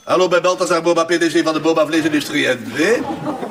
Hallo, bij Balthazar Boba, PDG van de Boba Vleesindustrie NV.